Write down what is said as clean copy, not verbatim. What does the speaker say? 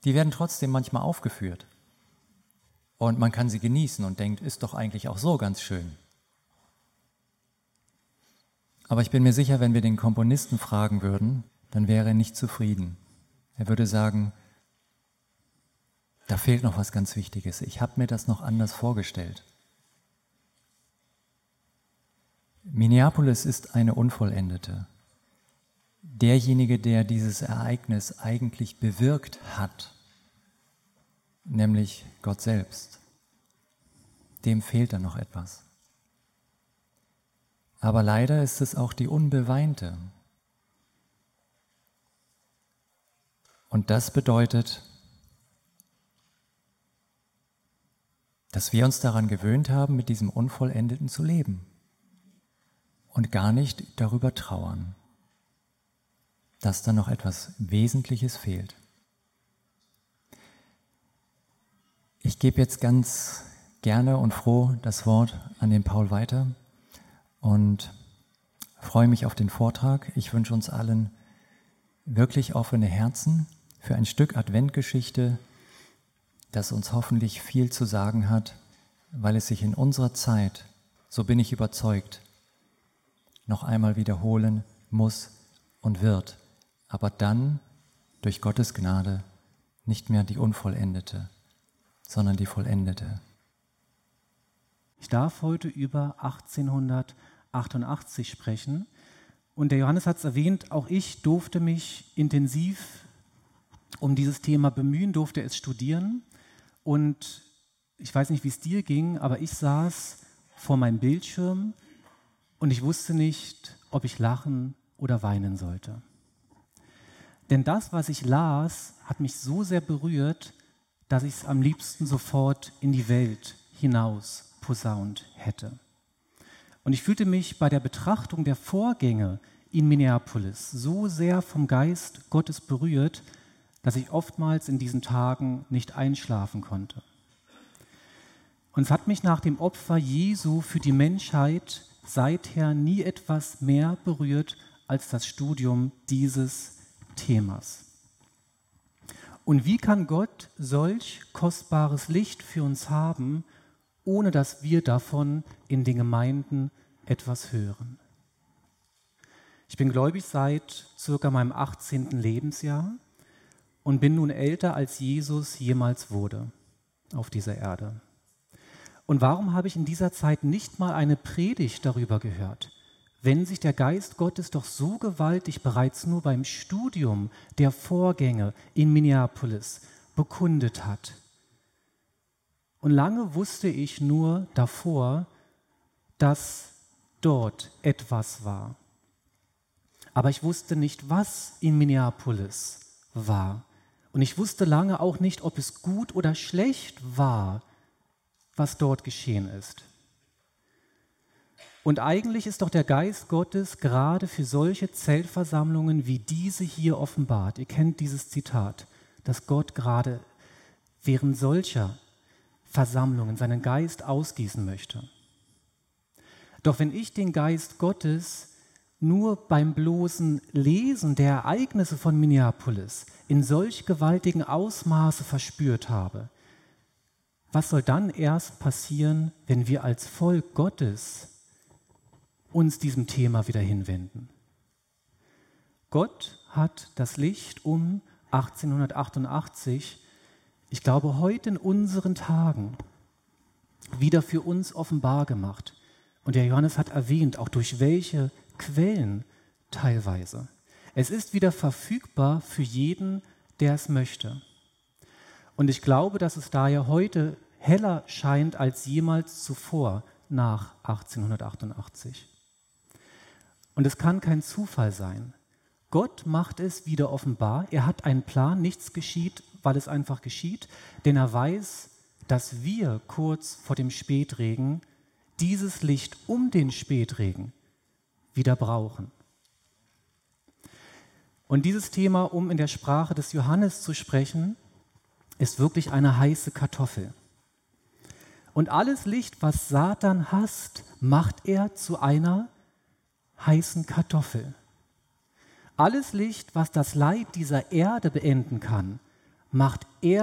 Die werden trotzdem manchmal aufgeführt. Und man kann sie genießen und denkt, ist doch eigentlich auch so ganz schön. Aber ich bin mir sicher, wenn wir den Komponisten fragen würden, dann wäre er nicht zufrieden. Er würde sagen, da fehlt noch was ganz Wichtiges. Ich habe mir das noch anders vorgestellt. Minneapolis ist eine Unvollendete. Derjenige, der dieses Ereignis eigentlich bewirkt hat, nämlich Gott selbst, dem fehlt da noch etwas. Aber leider ist es auch die Unbeweinte. Und das bedeutet, dass wir uns daran gewöhnt haben, mit diesem Unvollendeten zu leben und gar nicht darüber trauern, dass da noch etwas Wesentliches fehlt. Ich gebe jetzt ganz gerne und froh das Wort an den Paul weiter und freue mich auf den Vortrag. Ich wünsche uns allen wirklich offene Herzen für ein Stück Adventgeschichte, das uns hoffentlich viel zu sagen hat, weil es sich in unserer Zeit, so bin ich überzeugt, noch einmal wiederholen muss und wird, aber dann durch Gottes Gnade nicht mehr die Unvollendete, sondern die Vollendete. Ich darf heute über 1888 sprechen und der Johannes hat es erwähnt, auch ich durfte mich intensiv um dieses Thema bemühen, durfte es studieren und ich weiß nicht, wie es dir ging, aber ich saß vor meinem Bildschirm und ich wusste nicht, ob ich lachen oder weinen sollte. Denn das, was ich las, hat mich so sehr berührt, dass ich es am liebsten sofort in die Welt hinaus posaunt hätte. Und ich fühlte mich bei der Betrachtung der Vorgänge in Minneapolis so sehr vom Geist Gottes berührt, dass ich oftmals in diesen Tagen nicht einschlafen konnte. Und es hat mich nach dem Opfer Jesu für die Menschheit seither nie etwas mehr berührt als das Studium dieses Themas. Und wie kann Gott solch kostbares Licht für uns haben, ohne dass wir davon in den Gemeinden etwas hören? Ich bin gläubig seit circa meinem 18. Lebensjahr und bin nun älter, als Jesus jemals wurde auf dieser Erde. Und warum habe ich in dieser Zeit nicht mal eine Predigt darüber gehört, wenn sich der Geist Gottes doch so gewaltig bereits nur beim Studium der Vorgänge in Minneapolis bekundet hat? Und lange wusste ich nur davor, dass dort etwas war. Aber ich wusste nicht, was in Minneapolis war. Und ich wusste lange auch nicht, ob es gut oder schlecht war, was dort geschehen ist. Und eigentlich ist doch der Geist Gottes gerade für solche Zeltversammlungen wie diese hier offenbart. Ihr kennt dieses Zitat, dass Gott gerade während solcher Versammlungen seinen Geist ausgießen möchte. Doch wenn ich den Geist Gottes nur beim bloßen Lesen der Ereignisse von Minneapolis in solch gewaltigen Ausmaße verspürt habe, was soll dann erst passieren, wenn wir als Volk Gottes uns diesem Thema wieder hinwenden? Gott hat das Licht um 1888, ich glaube heute in unseren Tagen, wieder für uns offenbar gemacht. Und der Johannes hat erwähnt, auch durch welche Quellen teilweise. Es ist wieder verfügbar für jeden, der es möchte. Und ich glaube, dass es daher heute heller scheint als jemals zuvor nach 1888. Und es kann kein Zufall sein. Gott macht es wieder offenbar. Er hat einen Plan. Nichts geschieht, weil es einfach geschieht. Denn er weiß, dass wir kurz vor dem Spätregen dieses Licht um den Spätregen wieder brauchen. Und dieses Thema, um in der Sprache des Johannes zu sprechen, ist wirklich eine heiße Kartoffel. Und alles Licht, was Satan hasst, macht er zu einer heißen Kartoffel. Alles Licht, was das Leid dieser Erde beenden kann, macht er